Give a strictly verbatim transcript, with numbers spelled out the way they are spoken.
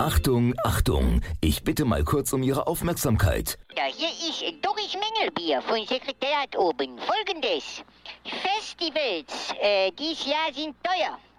Achtung, Achtung, ich bitte mal kurz um Ihre Aufmerksamkeit. Ja, hier ist Doris Mengelbier von Sekretariat oben. Folgendes. Festivals äh, dieses Jahr sind teuer.